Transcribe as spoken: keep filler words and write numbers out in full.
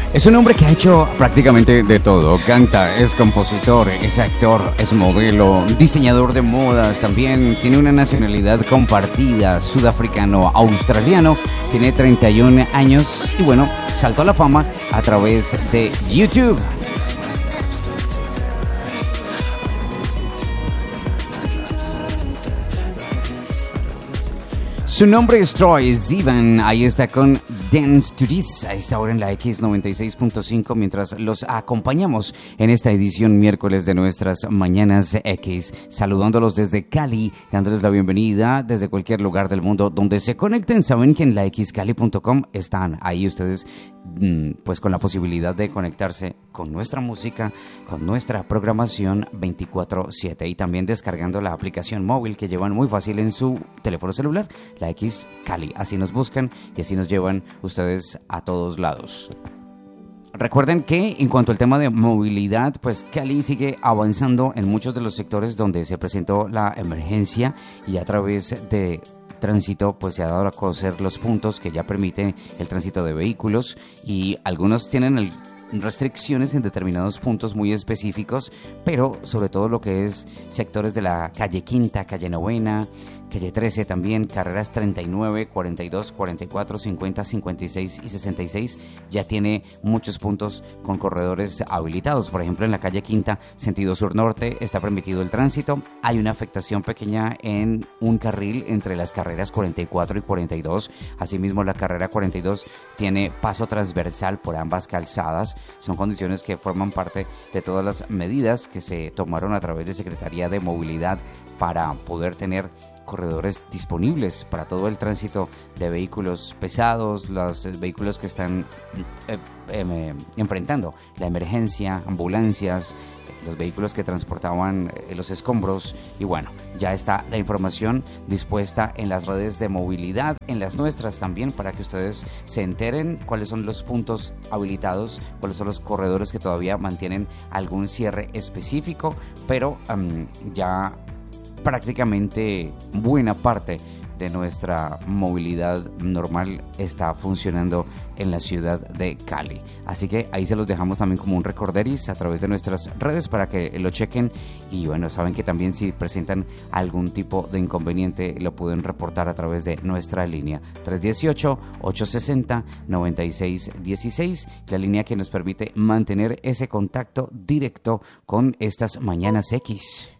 Es un hombre que ha hecho prácticamente de todo. Canta, es compositor, es actor, es modelo, diseñador de modas. También tiene una nacionalidad compartida, sudafricano-australiano. Tiene treinta y un años y bueno, saltó a la fama a través de YouTube. Su nombre es Troye Sivan, ahí está con Dance to This, a esta hora en la X noventa y seis punto cinco, mientras los acompañamos en esta edición miércoles de nuestras Mañanas X, saludándolos desde Cali, dándoles la bienvenida desde cualquier lugar del mundo donde se conecten. Saben que en la x cali punto com están ahí ustedes pues con la posibilidad de conectarse con nuestra música, con nuestra programación veinticuatro siete y también descargando la aplicación móvil que llevan muy fácil en su teléfono celular, la X Cali. Así nos buscan y así nos llevan ustedes a todos lados. Recuerden que en cuanto al tema de movilidad, pues Cali sigue avanzando en muchos de los sectores donde se presentó la emergencia y a través de tránsito pues se ha dado a conocer los puntos que ya permiten el tránsito de vehículos y algunos tienen el restricciones en determinados puntos muy específicos, pero sobre todo lo que es sectores de la calle Quinta, calle Novena, calle trece también, carreras treinta y nueve, cuarenta y dos, cuarenta y cuatro, cincuenta, cincuenta y seis y sesenta y seis ya tiene muchos puntos con corredores habilitados. Por ejemplo, en la calle Quinta, sentido sur-norte, está permitido el tránsito. Hay una afectación pequeña en un carril entre las carreras cuarenta y cuatro y cuarenta y dos. Asimismo, la carrera cuarenta y dos tiene paso transversal por ambas calzadas. Son condiciones que forman parte de todas las medidas que se tomaron a través de Secretaría de Movilidad para poder tener corredores disponibles para todo el tránsito de vehículos pesados, los vehículos que están eh, eh, enfrentando la emergencia, ambulancias, los vehículos que transportaban eh, los escombros. Y bueno, ya está la información dispuesta en las redes de movilidad, en las nuestras también, para que ustedes se enteren cuáles son los puntos habilitados, cuáles son los corredores que todavía mantienen algún cierre específico, pero um, ya prácticamente buena parte de nuestra movilidad normal está funcionando en la ciudad de Cali. Así que ahí se los dejamos también como un recorderis a través de nuestras redes para que lo chequen. Y bueno, saben que también si presentan algún tipo de inconveniente lo pueden reportar a través de nuestra línea tres uno ocho, ocho seis cero, nueve seis uno seis, la línea que nos permite mantener ese contacto directo con estas Mañanas X.